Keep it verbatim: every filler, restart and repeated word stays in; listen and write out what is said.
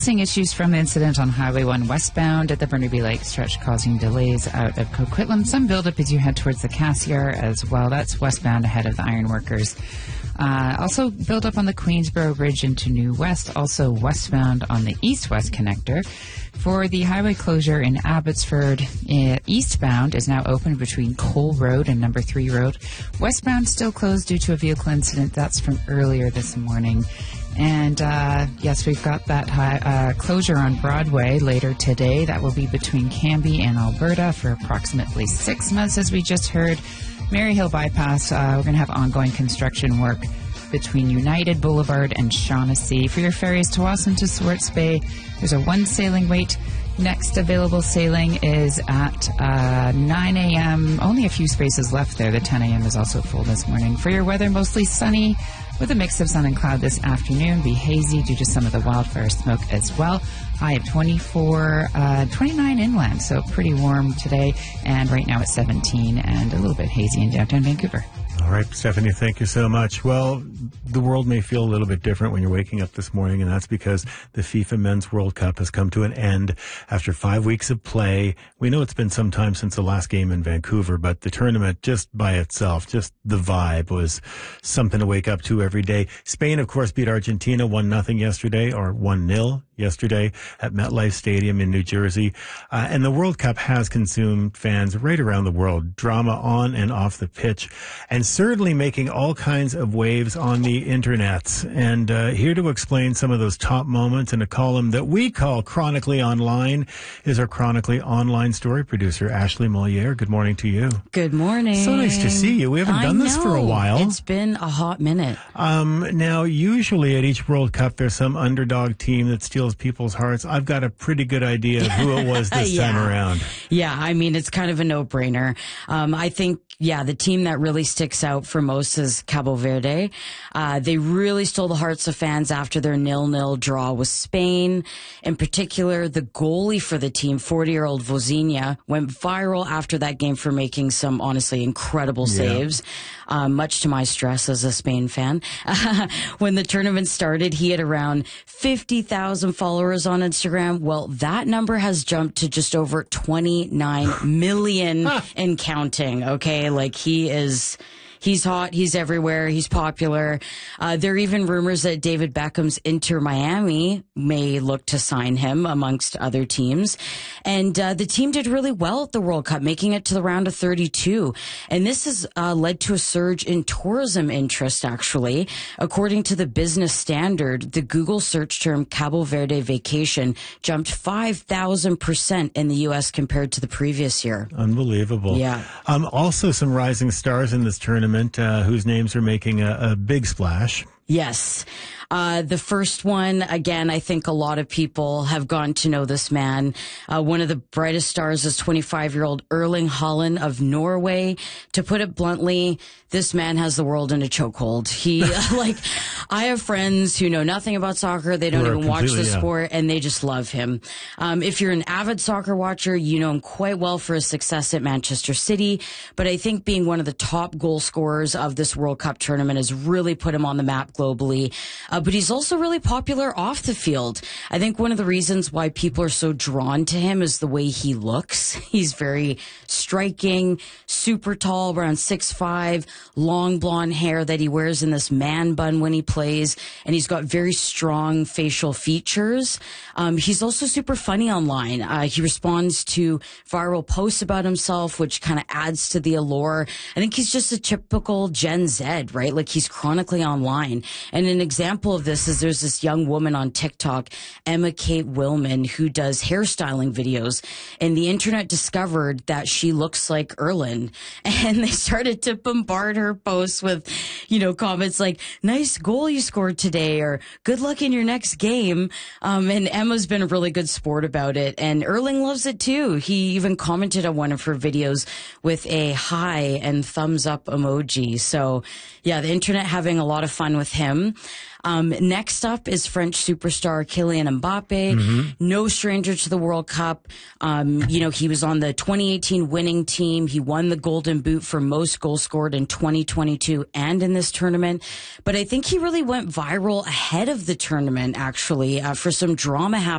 Issues from the incident on Highway one westbound at the Burnaby Lake stretch causing delays out of Coquitlam. Some buildup as you head towards the Cassiar as well. That's westbound ahead of the Ironworkers. Uh, also build up on the Queensboro Bridge into New West. Also westbound on the east-west connector. For the highway closure in Abbotsford, uh, eastbound is now open between Cole Road and Number three Road. Westbound still closed due to a vehicle incident. That's from earlier this morning. And, uh, yes, we've got that high, uh, closure on Broadway later today. That will be between Cambie and Alberta for approximately six months, as we just heard. Maryhill Bypass, uh, we're going to have ongoing construction work between United Boulevard and Shaughnessy. For your ferries to Wasson to Swartz Bay, there's a one sailing wait. Next available sailing is at uh, nine a.m. Only a few spaces left there. The ten a.m. is also full this morning. For your weather, mostly sunny with a mix of sun and cloud this afternoon. Be hazy due to some of the wildfire smoke as well. High of twenty-four, uh, twenty-nine inland, so pretty warm today. And right now it's seventeen and a little bit hazy in downtown Vancouver. All right, Stephanie, thank you so much. Well, the world may feel a little bit different when you're waking up this morning, and that's because the FIFA Men's World Cup has come to an end after five weeks of play. We know it's been some time since the last game in Vancouver, but the tournament just by itself, just the vibe was something to wake up to every day. Spain, of course, beat Argentina one nothing yesterday, or one nil yesterday at MetLife Stadium in New Jersey. Uh, and the World Cup has consumed fans right around the world. Drama on and off the pitch, and certainly making all kinds of waves on the internet. And uh, here to explain some of those top moments in a column that we call Chronically Online is our Chronically Online story producer, Ashley Mollier. Good morning to you. Good morning. So nice to see you. We haven't I done this know. for a while. It's been a hot minute. Um, now, usually at each World Cup, there's some underdog team that steals people's hearts. I've got a pretty good idea of who it was this yeah. time around. Yeah, I mean, it's kind of a no-brainer. Um, I think, yeah, the team that really sticks out for most is Cabo Verde. Uh, they really stole the hearts of fans after their nil-nil draw with Spain. In particular, the goalie for the team, forty-year-old Vozinha, went viral after that game for making some honestly incredible Yeah. saves, uh, much to my stress as a Spain fan. Uh, when the tournament started, he had around fifty thousand followers on Instagram. Well, that number has jumped to just over twenty-nine million and counting, okay? Like, he is... He's hot. He's everywhere. He's popular. Uh, there are even rumors that David Beckham's Inter Miami may look to sign him, amongst other teams. And uh, the team did really well at the World Cup, making it to the round of thirty-two. And this has uh, led to a surge in tourism interest, actually. According to the Business Standard, the Google search term Cabo Verde vacation jumped five thousand percent in the U S compared to the previous year. Unbelievable. Yeah. Um, also, some rising stars in this tournament uh, whose names are making a, a big splash. Yes. Uh, the first one, again, I think a lot of people have gotten to know this man. Uh, one of the brightest stars is twenty-five-year-old Erling Haaland of Norway. To put it bluntly, this man has the world in a chokehold. He, like, I have friends who know nothing about soccer. They don't Who are even watch the completely, yeah. sport, and they just love him. Um, if you're an avid soccer watcher, you know him quite well for his success at Manchester City. But I think being one of the top goal scorers of this World Cup tournament has really put him on the map globally. Uh, but he's also really popular off the field. I think one of the reasons why people are so drawn to him is the way he looks. He's very striking, super tall, around six five, long blonde hair that he wears in this man bun when he plays, and he's got very strong facial features. Um, he's also super funny online. Uh, he responds to viral posts about himself, which kind of adds to the allure. I think he's just a typical Gen Z, right? Like, he's chronically online. And an example of this is there's this young woman on TikTok, Emma Kate Willman, who does hairstyling videos, and the internet discovered that she looks like Erland, and they started to bombard her posts with, you know, comments like, nice goal you scored today, or good luck in your next game. Um, and Emma's been a really good sport about it, and Erling loves it too. He even commented on one of her videos with a hi and thumbs up emoji. So yeah, the internet having a lot of fun with him. Um, next up is French superstar Kylian Mbappe. Mm-hmm. No stranger to the World Cup. Um, you know, he was on the twenty eighteen winning team. He won the Golden Boot for most goals scored in twenty twenty-two and in this tournament. But I think he really went viral ahead of the tournament, actually, uh, for some drama happening